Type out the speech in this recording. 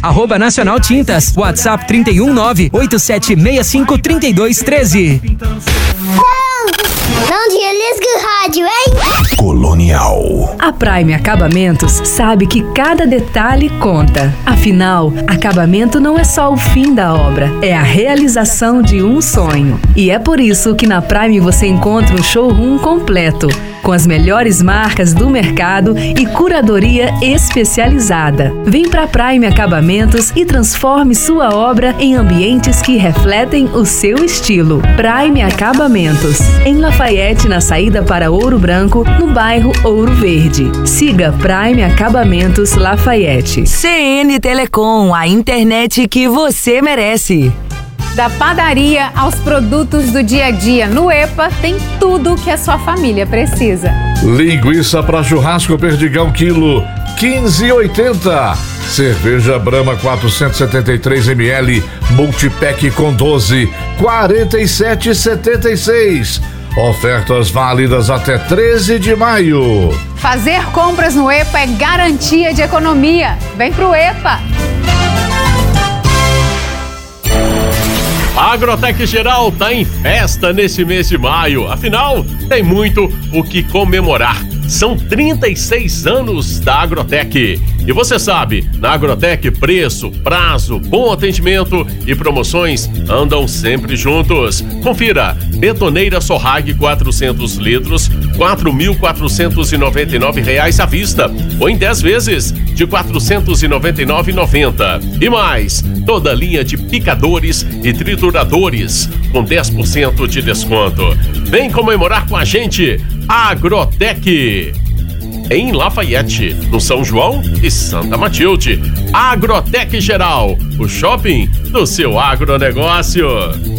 @Nacional Tintas. WhatsApp 319-8765-3213. Não desliga o rádio, hein? Colonial. A Prime Acabamentos sabe que cada detalhe conta. Afinal, acabamento não é só o fim da obra, é a realização de um sonho. E é por isso que na Prime você encontra um showroom completo, com as melhores marcas do mercado e curadoria especializada. Vem pra Prime Acabamentos e transforme sua obra em ambientes que refletem o seu estilo. Prime Acabamentos, em Lafayette, na saída para Ouro Branco, no bairro Ouro Verde. Siga Prime Acabamentos Lafayette. CN Telecom, a internet que você merece. Da padaria aos produtos do dia a dia, no EPA tem tudo que a sua família precisa. Linguiça para churrasco Perdigão quilo 15,80. Cerveja Brahma 473 ml multipack com 12 47,76. Ofertas válidas até 13 de maio. Fazer compras no EPA é garantia de economia. Vem pro EPA. A Agrotec Geral tá em festa nesse mês de maio. Afinal, tem muito o que comemorar. São 36 anos da Agrotec. E você sabe, na Agrotec, preço, prazo, bom atendimento e promoções andam sempre juntos. Confira: betoneira Sorrag 400 litros, R$ 4.499 à vista, ou em 10 vezes de R$ 499,90. E mais, toda linha de picadores e trituradores com 10% de desconto. Vem comemorar com a gente, Agrotec. Em Lafayette, no São João e Santa Matilde. Agrotec Geral, o shopping do seu agronegócio.